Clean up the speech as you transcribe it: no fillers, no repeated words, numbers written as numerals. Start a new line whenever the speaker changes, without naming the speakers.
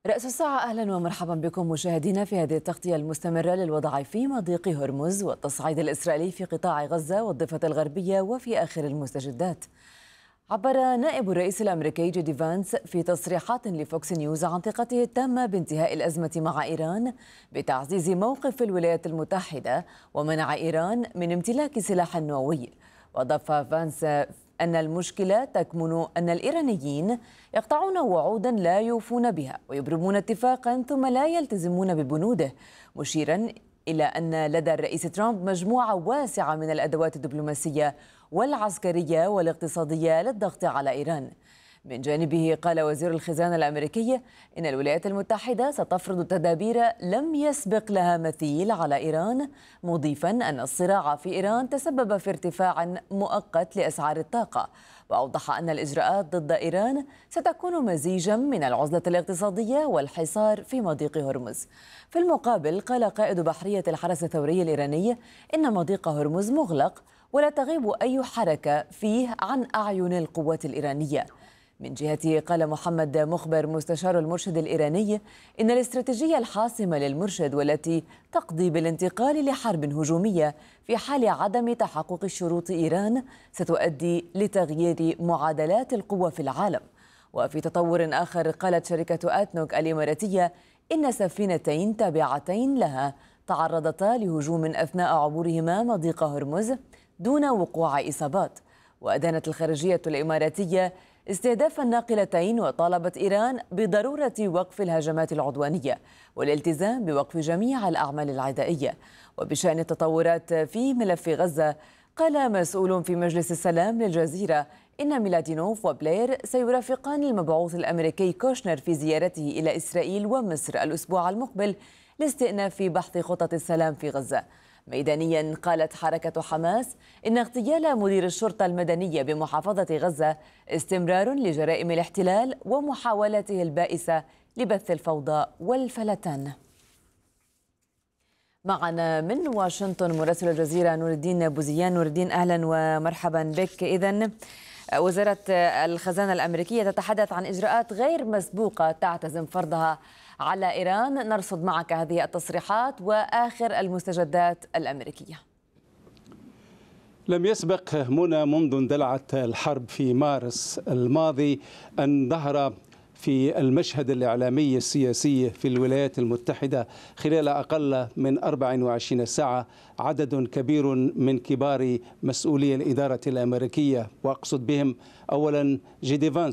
رأس الساعة، أهلا ومرحبا بكم مشاهدينا في هذه التغطية المستمرة للوضع في مضيق هرمز والتصعيد الإسرائيلي في قطاع غزة والضفة الغربية وفي آخر المستجدات. عبر نائب الرئيس الأمريكي جي دي فانس في تصريحات لفوكس نيوز عن ثقته التامة بانتهاء الأزمة مع إيران بتعزيز موقف الولايات المتحدة ومنع إيران من امتلاك سلاح نووي. وأضاف فانس أن المشكلة تكمن أن الإيرانيين يقطعون وعودا لا يوفون بها ويبرمون اتفاقا ثم لا يلتزمون ببنوده، مشيرا إلى أن لدى الرئيس ترامب مجموعة واسعة من الأدوات الدبلوماسية والعسكرية والاقتصادية للضغط على إيران. من جانبه قال وزير الخزانة الأمريكي إن الولايات المتحدة ستفرض تدابير لم يسبق لها مثيل على إيران، مضيفا أن الصراع في إيران تسبب في ارتفاع مؤقت لأسعار الطاقة. وأوضح أن الإجراءات ضد إيران ستكون مزيجا من العزلة الاقتصادية والحصار في مضيق هرمز. في المقابل قال قائد بحرية الحرس الثوري الإيراني إن مضيق هرمز مغلق ولا تغيب أي حركة فيه عن أعين القوات الإيرانية. من جهته قال محمد مخبر مستشار المرشد الإيراني إن الاستراتيجية الحاسمة للمرشد والتي تقضي بالانتقال لحرب هجومية في حال عدم تحقق الشروط إيران ستؤدي لتغيير معادلات القوة في العالم. وفي تطور آخر قالت شركة آتنوك الإماراتية إن سفينتين تابعتين لها تعرضتا لهجوم أثناء عبورهما مضيق هرمز دون وقوع إصابات. وأدانت الخارجية الإماراتية استهداف الناقلتين وطالبت إيران بضرورة وقف الهجمات العدوانية والالتزام بوقف جميع الأعمال العدائية. وبشأن التطورات في ملف غزة قال مسؤول في مجلس السلام للجزيرة إن ميلادينوف وبلاير سيرافقان المبعوث الأمريكي كوشنر في زيارته إلى إسرائيل ومصر الأسبوع المقبل لاستئناف بحث خطط السلام في غزة. ميدانيا قالت حركة حماس إن اغتيال مدير الشرطة المدنية بمحافظة غزة استمرار لجرائم الاحتلال ومحاولته البائسة لبث الفوضى والفلتان. معنا من واشنطن مراسل الجزيرة نور الدين بوزيان. نور الدين، أهلا ومرحبا بك. إذن وزارة الخزانة الأمريكية تتحدث عن إجراءات غير مسبوقة تعتزم فرضها على إيران. نرصد معك هذه التصريحات وآخر المستجدات الأمريكية.
لم يسبق منى منذ اندلعت الحرب في مارس الماضي أن ظهر في المشهد الإعلامي السياسي في الولايات المتحدة خلال أقل من 24 ساعة عدد كبير من كبار مسؤولي الإدارة الأمريكية، وأقصد بهم أولا جي دي فانس